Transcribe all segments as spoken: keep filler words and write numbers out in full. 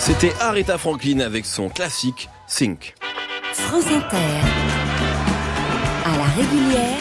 C'était Aretha Franklin avec son classique Think. France Inter, à la régulière,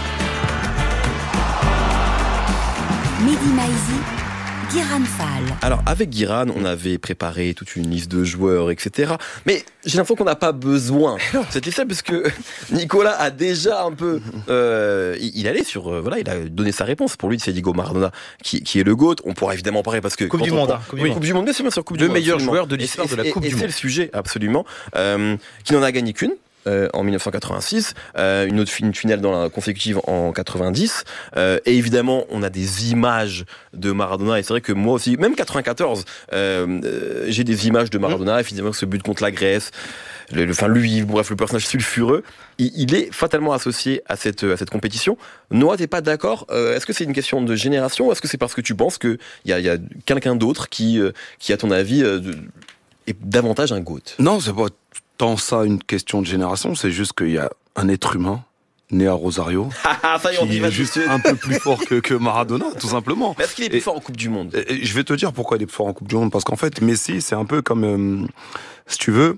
Mehdi Maizi, Guiran Fall. Alors avec Guiran, on avait préparé toute une liste de joueurs, et cetera. Mais j'ai l'impression qu'on n'a pas besoin de cette liste parce que Nicolas a déjà un peu, euh, il allait sur, euh, voilà, il a donné sa réponse. Pour lui, c'est Diego Maradona qui, qui est le GOAT. On pourra évidemment parler parce que Coupe du monde, hein, coupe, oui, coupe du monde, mais c'est bien sûr Coupe du le monde, meilleur absolument. joueur de l'histoire et, de la Coupe et, du et monde. C'est le sujet absolument, euh, qui n'en a gagné qu'une. Euh, en dix-neuf cent quatre-vingt-six, euh, une autre une finale dans la consécutive en quatre-vingt-dix, euh, et évidemment on a des images de Maradona, et c'est vrai que moi aussi, même quatre-vingt-quatorze, euh, euh, j'ai des images de Maradona, mmh. Évidemment ce but contre la Grèce, le, le, enfin lui, bref le personnage sulfureux, il, il est fatalement associé à cette à cette compétition. Noah, t'es pas d'accord? euh, Est-ce que c'est une question de génération, ou est-ce que c'est parce que tu penses que il y a, y a quelqu'un d'autre qui euh, qui à ton avis euh, est davantage un GOAT? Non, c'est pas tant ça une question de génération, c'est juste qu'il y a un être humain né à Rosario ça y est, on qui y va est juste un peu plus fort que, que Maradona, tout simplement. Mais est-ce qu'il est plus et, fort en Coupe du Monde? et, et je vais te dire pourquoi il est plus fort en Coupe du Monde, parce qu'en fait Messi, c'est un peu comme euh, si tu veux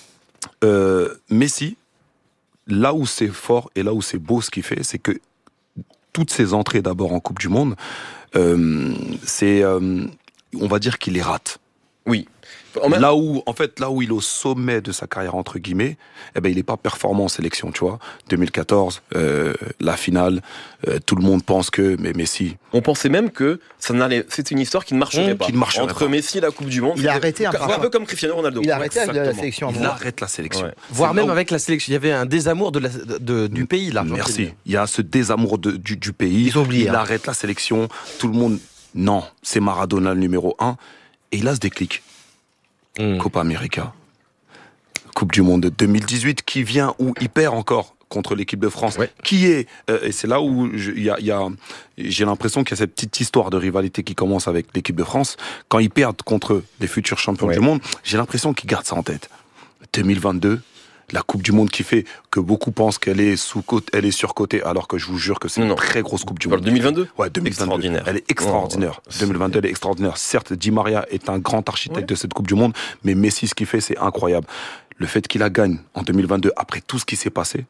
euh, Messi, là où c'est fort et là où c'est beau ce qu'il fait, c'est que toutes ses entrées d'abord en Coupe du Monde, euh, c'est euh, on va dire qu'il les rate. Oui. Même... Là où, en fait, là où il est au sommet de sa carrière, entre guillemets, eh ben, il est pas performant en sélection, tu vois. deux mille quatorze, euh, la finale, euh, tout le monde pense que, mais Messi. On pensait même que ça n'allait, c'était une histoire qui ne marcherait mmh, pas. Qui ne marcherait Entre pas. Messi et la Coupe du Monde. Il a arrêté un, un peu comme Cristiano Ronaldo. Il a arrêté la, la sélection. Il arrête la sélection. Ouais. Voire même où... avec la sélection. Il y avait un désamour de la, de, du pays, là. Merci. Il y a ce désamour de, du, du pays. Ils ont oublié, il hein. arrête la sélection. Tout le monde, non, c'est Maradona le numéro un. Et il a ce déclic. Mmh. Copa América, Coupe du Monde de deux mille dix-huit, qui vient où il perd encore contre l'équipe de France, ouais. Qui est, euh, et c'est là où je, y a, y a, j'ai l'impression qu'il y a cette petite histoire de rivalité qui commence avec l'équipe de France. Quand ils perdent contre les futurs champions ouais. du monde, j'ai l'impression qu'ils gardent ça en tête. deux mille vingt-deux, la Coupe du Monde qui fait que beaucoup pensent qu'elle est sous côté, elle est surcotée, alors que je vous jure que c'est non, une très grosse Coupe du Monde. deux mille vingt-deux Ouais, deux mille vingt-deux. Extraordinaire. Elle est extraordinaire. Oh, deux mille vingt-deux, elle est extraordinaire. Certes, Di Maria est un grand architecte ouais. de cette Coupe du Monde, mais Messi, ce qu'il fait, c'est incroyable. Le fait qu'il la gagne en deux mille vingt-deux, après tout ce qui s'est passé,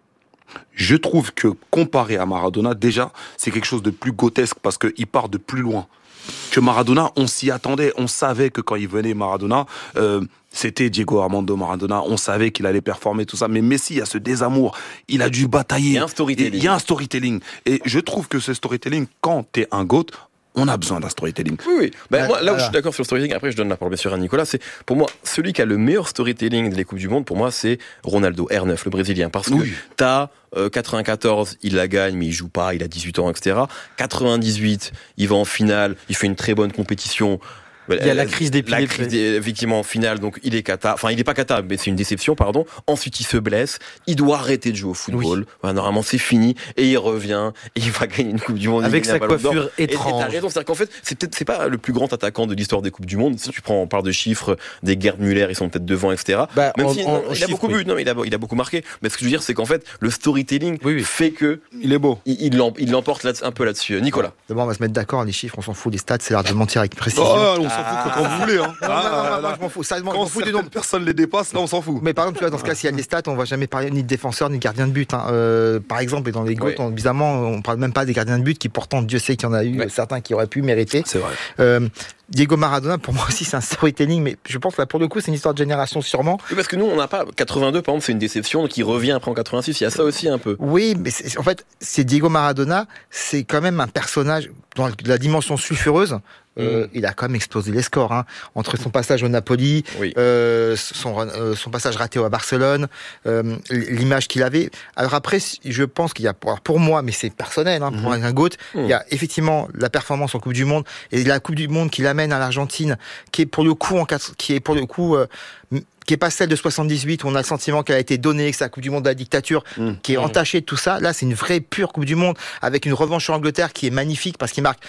je trouve que comparé à Maradona, déjà, c'est quelque chose de plus grotesque parce qu'il part de plus loin. Que Maradona, on s'y attendait, on savait que quand il venait Maradona, euh, c'était Diego Armando Maradona, on savait qu'il allait performer, tout ça, mais Messi, il y a ce désamour, il a dû batailler. Il y a un storytelling. Il y a un storytelling. Et je trouve que ce storytelling, quand t'es un GOAT, on a besoin d'un storytelling. Oui, oui. Ben, ouais, moi, là où voilà. je suis d'accord sur le storytelling, après je donne la parole bien sûr à Nicolas, c'est pour moi, celui qui a le meilleur storytelling des Coupes du Monde, pour moi, c'est Ronaldo, R neuf, le Brésilien. Parce que oui. t'as euh, quatre-vingt-quatorze, il la gagne, mais il joue pas, il a dix-huit ans, et cetera. quatre-vingt-dix-huit, il va en finale, il fait une très bonne compétition. Il y a la crise des pieds. La crise, des, effectivement, en finale, donc il est cata. Enfin, il est pas cata, mais c'est une déception, pardon. Ensuite, il se blesse. Il doit arrêter de jouer au football. Oui. Enfin, normalement, c'est fini. Et il revient. Et il va gagner une Coupe du Monde. Avec sa coiffure étrange. Et, et t'as raison. C'est-à-dire qu'en fait, c'est peut-être, c'est pas le plus grand attaquant de l'histoire des Coupes du Monde. Si tu prends, on parle de chiffres, des Gerd Müller, ils sont peut-être devant, et cetera. Bah, Même si, non, il chiffre, a beaucoup oui. bu. Non, il a, il a beaucoup marqué. Mais ce que je veux dire, c'est qu'en fait, le storytelling oui, oui. fait que. Il est beau. Il, il l'emporte là, un peu là-dessus. Nicolas. D'abord, on va se mettre d'accord. Les chiffres, on s'en fout. Les stats, c'est l'art de mentir avec précision. Oh, on s'en fout quand vous voulez. Hein. Non, non, non, non, moi, je m'en fous. Ça, quand fout certaines personnes les dépassent, là on s'en fout. Mais par exemple, tu vois, dans ce cas, s'il y a des stats, on va jamais parler ni de défenseur ni de gardien de but. Hein. Euh, par exemple, et dans les GOAT, oui. on, bizarrement, on parle même pas des gardiens de but qui, pourtant, Dieu sait qu'il y en a eu oui. certains qui auraient pu mériter. C'est vrai. Euh, Diego Maradona, pour moi aussi, c'est un storytelling, mais je pense que là, pour le coup, c'est une histoire de génération sûrement. Oui, parce que nous, on n'a pas quatre-vingt-deux, par exemple, c'est une déception, donc il revient après en quatre-vingt-six. Il y a ça aussi un peu. Oui, mais c'est, en fait, c'est Diego Maradona, c'est quand même un personnage dans la dimension sulfureuse. Euh, mmh. Il a quand même explosé les scores hein. Entre son passage au Napoli, oui. euh, son, euh, son passage raté à Barcelone, euh, l'image qu'il avait. Alors après, je pense qu'il y a, pour moi, mais c'est personnel, hein, pour mmh. un GOAT, mmh. il y a effectivement la performance en Coupe du Monde et la Coupe du Monde qui l'amène à l'Argentine, qui est pour le coup, en, qui est pour le coup. Euh, qui est pas celle de soixante-dix-huit où on a le sentiment qu'elle a été donnée, que c'est la Coupe du Monde de la dictature, mmh. qui est entachée de tout ça. Là, c'est une vraie pure Coupe du Monde avec une revanche sur l'Angleterre qui est magnifique parce qu'il marque.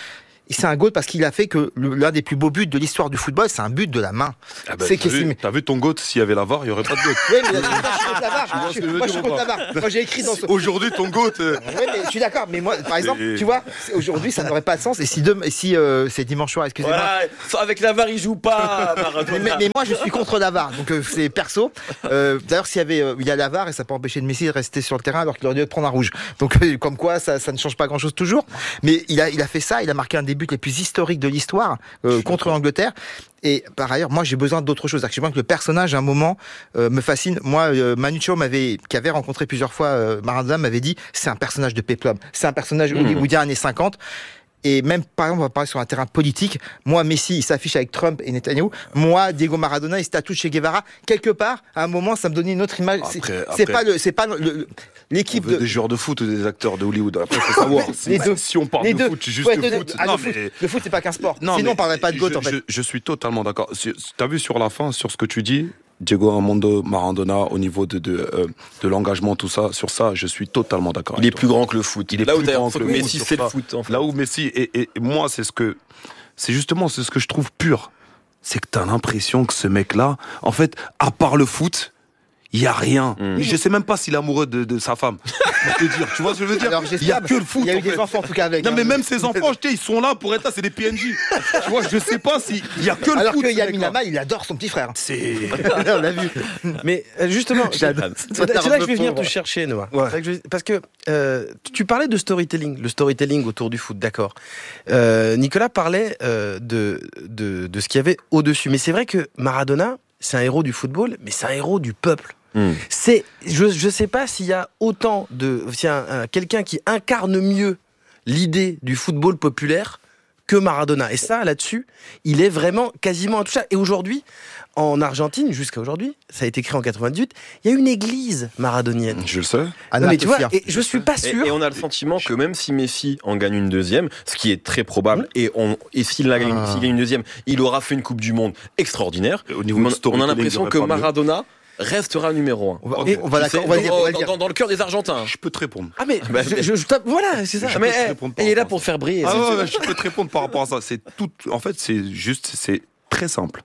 c'est un goal parce qu'il a fait que le, l'un des plus beaux buts de l'histoire du football, c'est un but de la main. Ah bah, c'est t'as, vu, mais... t'as vu ton goat, s'il y avait la V A R, il n'y aurait pas de goat. Oui, mais moi, je suis contre la V A R. Je, moi, je suis contre la V A R. Moi, j'ai écrit dans ce... Aujourd'hui, ton goat... Euh... Oui, mais je suis d'accord. Mais moi, par exemple, et... tu vois, aujourd'hui, ça n'aurait pas de sens. Et si, demain, si euh, c'est dimanche soir, excusez-moi... Voilà, avec la V A R, il joue pas, Maradona. mais, mais moi, je suis contre la V A R. Donc, euh, c'est perso. Euh, d'ailleurs, s'il y avait... Euh, il y a la V A R et ça peut empêcher de Messi de rester sur le terrain alors qu'il aurait dû prendre un rouge. Donc, euh, comme quoi, ça, ça ne change pas grand-chose toujours. Mais il a, il a fait ça. Il a marqué un des buts les plus historiques de l'histoire euh, contre l'Angleterre. Et par ailleurs, moi, j'ai besoin d'autre chose. Je vois que le personnage, à un moment, euh, me fascine. Moi, euh, Manu Chao m'avait, qui avait rencontré plusieurs fois euh, Maradona, m'avait dit, c'est un personnage de péplum. C'est un personnage mmh. hollywoodien années cinquante. Et même, par exemple, on va parler sur un terrain politique. Moi, Messi, il s'affiche avec Trump et Netanyahu. Moi, Diego Maradona, il se tatoue Che Guevara. Quelque part, à un moment, ça me donnait une autre image. Après, c'est, après, c'est pas le, c'est pas le, le, l'équipe on veut de... des joueurs de foot ou des acteurs de Hollywood. Après, faut savoir. les deux. Si on parle les de deux. foot, juste ouais, de de, foot. Ah, non, le, foot mais... le foot, c'est pas qu'un sport. Non, Sinon, on parlerait pas de GOAT, je, en fait. Je, je suis totalement d'accord. T'as vu sur la fin, sur ce que tu dis, Diego Armando Maradona, au niveau de, de, euh, de l'engagement, tout ça, sur ça, je suis totalement d'accord. Il est plus grand que le foot. Il est là plus où grand que le Messi, foot. c'est le foot. En fait. Là où Messi, et, et moi, c'est ce que, c'est justement, c'est ce que je trouve pur. C'est que t'as l'impression que ce mec-là, en fait, à part le foot, il y a rien. Mmh. Je sais même pas s'il est amoureux de, de sa femme. Pour te dire, tu vois ce que je veux dire? Il y a que le foot. Il y a eu en des fait. enfants en tout cas avec. Non hein, mais même ses enfants, je ils sont là pour être là, c'est des P N J. Tu vois, je sais pas si il y a que le Alors foot. Alors que Yamin Amal, il adore son petit frère. C'est. On l'a vu. Mais euh, justement, c'est, là, c'est là que je vais venir te chercher, Noah. Ouais. C'est que je... Parce que euh, tu parlais de storytelling, le storytelling autour du foot, d'accord. Euh, Nicolas parlait euh, de, de de ce qu'il y avait au-dessus, mais c'est vrai que Maradona, c'est un héros du football, mais c'est un héros du peuple. Mmh. C'est, je je sais pas s'il y a autant de, s'il y a un, un, quelqu'un qui incarne mieux l'idée du football populaire que Maradona. Et ça, là-dessus, il est vraiment quasiment intouchable. Et aujourd'hui, en Argentine, jusqu'à aujourd'hui, ça a été créé en quatre-vingt-dix-huit, il y a une église maradonienne. Je le sais. Non, mais tu vois, et je suis pas sûr. Et, et on a le sentiment que même si Messi en gagne une deuxième, ce qui est très probable, mmh. et, on, et s'il, la gagne, ah. s'il gagne une deuxième, il aura fait une Coupe du Monde extraordinaire. Au niveau on, on a l'impression que Maradona mieux. restera numéro un. On va, okay. on va, on va, dire, on va dans, dire. Dans, dans le cœur des Argentins. Je peux te répondre. Ah mais bah, je, je, je tape, voilà, c'est ça. Je mais il est là pour te faire briller. Ah ouais, ouais, je peux te répondre par rapport à ça. C'est tout. En fait, c'est juste, c'est très simple.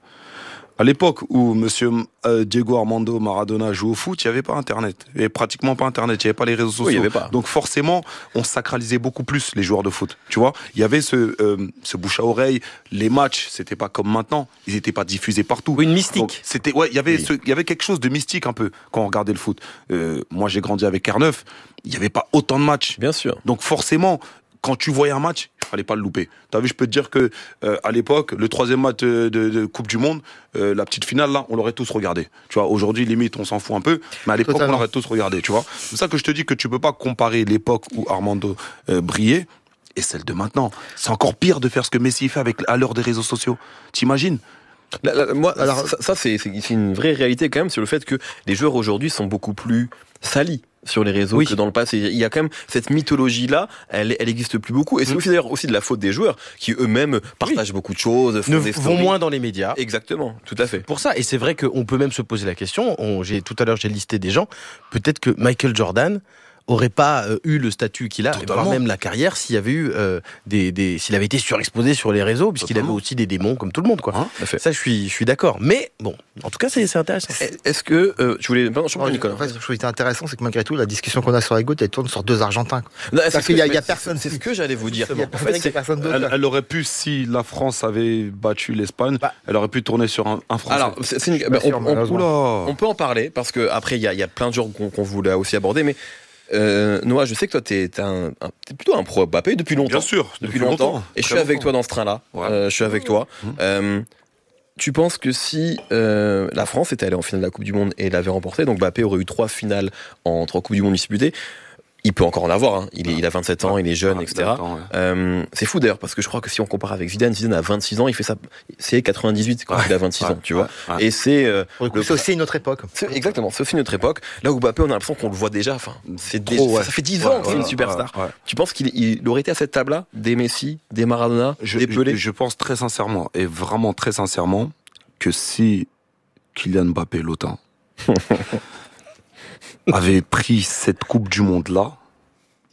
À l'époque où Monsieur euh, Diego Armando Maradona jouait au foot, il n'y avait pas Internet. Il n'y avait pratiquement pas Internet. Il n'y avait pas les réseaux sociaux. Oui, il y avait pas. Donc forcément, on sacralisait beaucoup plus les joueurs de foot. Tu vois, il y avait ce, euh, ce bouche à oreille. Les matchs, c'était pas comme maintenant. Ils n'étaient pas diffusés partout. Oui, une mystique. Donc, c'était, ouais, il y avait oui. ce, il y avait quelque chose de mystique un peu quand on regardait le foot. Euh, moi, j'ai grandi avec R neuf. Il n'y avait pas autant de matchs. Bien sûr. Donc forcément, quand tu voyais un match, il fallait pas le louper. T'as vu, je peux te dire que euh, à l'époque, le troisième match de, de, de Coupe du Monde, euh, la petite finale là, on l'aurait tous regardé. Tu vois, aujourd'hui limite on s'en fout un peu, mais à l'époque Totalement. on l'aurait tous regardé. Tu vois, c'est ça que je te dis que tu peux pas comparer l'époque où Armando euh, brillait et celle de maintenant. C'est encore pire de faire ce que Messi fait avec à l'heure des réseaux sociaux. T'imagines? Là, là, moi, alors ça, ça c'est, c'est, c'est une vraie réalité quand même sur le fait que les joueurs aujourd'hui sont beaucoup plus salis sur les réseaux oui. que dans le passé. Il y a quand même cette mythologie-là, elle, elle existe plus beaucoup. Et c'est mmh. aussi d'ailleurs aussi de la faute des joueurs qui eux-mêmes partagent oui. beaucoup de choses, font ne des vont moins dans les médias. Exactement, tout à fait. Pour ça, et c'est vrai qu'on peut même se poser la question. On, j'ai tout à l'heure j'ai listé des gens. Peut-être que Michael Jordan aurait pas euh, eu le statut qu'il a, voire même la carrière, s'il y avait eu euh, des, des, s'il avait été surexposé sur les réseaux, puisqu'il Totalement. avait aussi des démons comme tout le monde, quoi. Hein ça, je suis, je suis d'accord. Mais bon, en tout cas, c'est, c'est intéressant. Est-ce que euh, tu voulais, pardon, je non, Nicolas. En fait, ce que je trouvais intéressant, c'est que malgré tout, la discussion qu'on a sur la gauche, elle tourne sur deux Argentins. Non, Parce qu'il y a, il y a personne. C'est ce que j'allais vous dire. Il y a en fait, c'est personne d'autre. Elle, elle aurait pu, si la France avait battu l'Espagne, bah, elle aurait pu tourner sur un, un Français. Alors, c'est, c'est une, bah, on, sûr, on, on peut en parler parce que après, il y a, il y a plein de gens qu'on, qu'on voulait aussi aborder, mais. Euh, Noah, je sais que toi, t'es, t'es, un, un, t'es plutôt un pro Mbappé depuis longtemps. Bien sûr, depuis, depuis longtemps. longtemps. Et je suis longtemps. avec toi dans ce train-là. Ouais. Euh, je suis avec toi. Mmh. Euh, tu penses que si euh, la France était allée en finale de la Coupe du Monde et l'avait remportée, donc Mbappé aurait eu trois finales en trois Coupes du Monde disputées. Il peut encore en avoir, hein. il, est, il a vingt-sept ans, il est jeune, ah, et cetera. Ans, ouais. euh, c'est fou d'ailleurs, parce que je crois que si on compare avec Zidane, Zidane a vingt-six ans, il fait ça, c'est quatre-vingt-dix-huit quand ouais, il a vingt-six ouais, ans, tu vois. Ouais, ouais. Et c'est, euh, le... c'est aussi une autre époque. C'est, exactement, c'est aussi une autre époque. Là où Mbappé, on a l'impression qu'on le voit déjà, enfin, c'est déjà, Trop, ouais. ça fait dix ans ouais, que c'est ouais, une superstar. Ouais, ouais. Tu penses qu'il il aurait été à cette table-là, des Messi, des Maradona, je, des Pelé? Je, je pense très sincèrement, et vraiment très sincèrement, que si Kylian Mbappé, l'Otan, avait pris cette Coupe du Monde-là,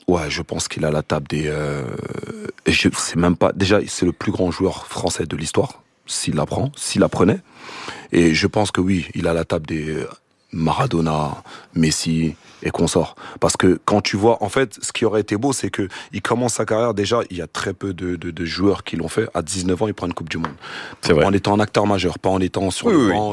Ouais, je pense qu'il a la table des. Euh, et je sais même pas. Déjà, c'est le plus grand joueur français de l'histoire, s'il l'apprend, s'il l'apprenait. Et je pense que oui, il a la table des Maradona, Messi et consorts. Parce que quand tu vois, en fait, ce qui aurait été beau, c'est que il commence sa carrière déjà. Il y a très peu de, de, de joueurs qui l'ont fait. À dix-neuf ans, il prend une Coupe du Monde. C'est vrai. En étant un acteur majeur, pas en étant sur oui, le banc.